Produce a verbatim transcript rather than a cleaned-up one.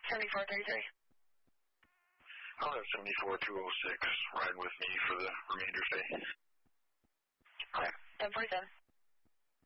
seventy-four thirty-three. I'll have seventy-four two oh six riding with me for the remainder of the day. Okay, ten forty-seven.